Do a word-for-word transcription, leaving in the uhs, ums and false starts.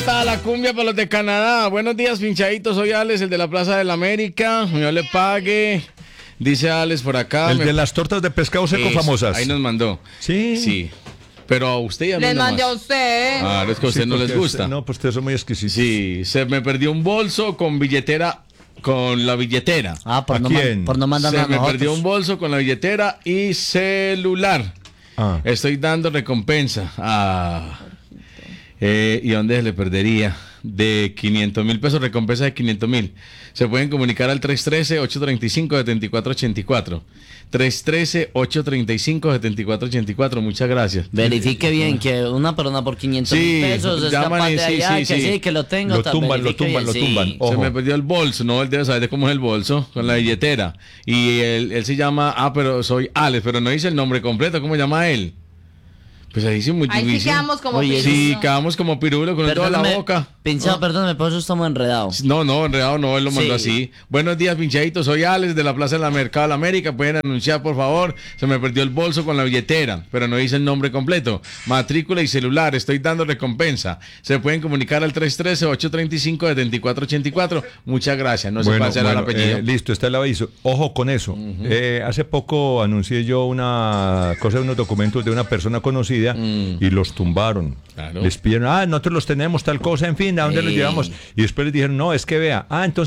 está la cumbia para los de Canadá. Buenos días, pinchaditos. Soy Alex, el de la Plaza de la América. Dios le pague. Dice Alex por acá. El me... de las tortas de pescado seco Eso, famosas. Ahí nos mandó. Sí. Sí. Pero a usted ya no. Les mandé a usted. Ah, es que a usted Sí, no les porque gusta. usted- no, pues ustedes son muy exquisitos. Sí, se me perdió un bolso con billetera, con la billetera. Ah, por ¿A no, quién? man- por no mandarnos Se a me nosotros. perdió un bolso con la billetera y celular. Ah. Estoy dando recompensa. Ah. Eh, ¿Y dónde se le perdería? De quinientos mil pesos, recompensa de quinientos mil. Se pueden comunicar al tres uno tres, ocho tres cinco, siete cuatro ocho cuatro. tres uno tres, ocho tres cinco, siete cuatro ocho cuatro. Muchas gracias. Verifique bien que una persona por quinientos Sí, mil pesos es llaman capaz y de sí, allá, sí, que sí. sí, que lo tengo. Lo ta- tumban, lo verifique tumban, bien, lo sí. tumban. Se Ojo. me perdió el bolso, no, él debe saber de cómo es el bolso, con la billetera. Y él, él se llama, ah, pero soy Alex, pero no dice el nombre completo, ¿cómo se llama él? Pues ahí sí muy Ahí sí difícil. quedamos como Oye, pirulo. Sí, quedamos como pirulo con el dedo en la Perdóname, boca. Pinchado, ¿No? perdóname, por eso estamos enredados. No, no, enredado no, él lo mandó Sí. así. Buenos días, pinchaditos. Soy Alex de la Plaza de la Mercado de la América. Pueden anunciar, por favor. Se me perdió el bolso con la billetera, pero no dice el nombre completo. Matrícula y celular. Estoy dando recompensa. Se pueden comunicar al tres uno tres, ocho tres cinco, siete cuatro ocho cuatro. Muchas gracias. No se Bueno, pase el bueno, apellido. eh, listo, está el aviso. Ojo con eso. Eh, hace poco anuncié yo una cosa de unos documentos de una persona conocida Mm. y los tumbaron. Claro. Les pidieron, ah, nosotros los tenemos, tal cosa, en fin, ¿a dónde los Ey. llevamos? Y después les dijeron, no, es que vea, ah, entonces